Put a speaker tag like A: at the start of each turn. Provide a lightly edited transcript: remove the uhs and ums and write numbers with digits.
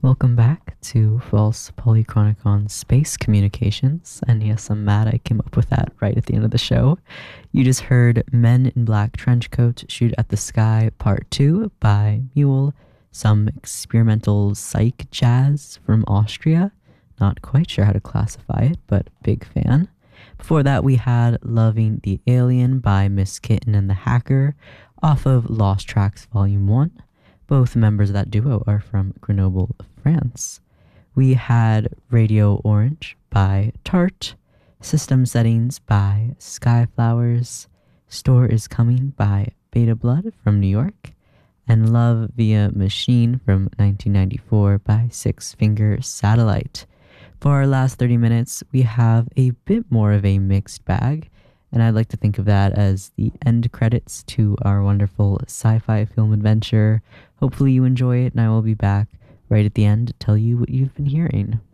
A: Welcome back to False Polychronicon Space Communications. And yes, I'm mad I came up with that right at the end of the show. You just heard Men in Black Trench Coat Shoot at the Sky Part 2 by Mule, some experimental psych jazz from Austria. Not quite sure how to classify it, but big fan. Before that, we had Loving the Alien by Miss Kitten and the Hacker off of Lost Tracks Volume 1. Both members of that duo are from Grenoble, France. We had Radio Orange by Tart, System Settings by Skyflowers, Store is Coming by Beta Blood from New York, and Love Via Machine from 1994 by Six Finger Satellite. For our last 30 minutes, we have a bit more of a mixed bag, and I'd like to think of that as the end credits to our wonderful sci-fi film adventure. Hopefully you enjoy it, and I will be back right at the end to tell you what you've been hearing.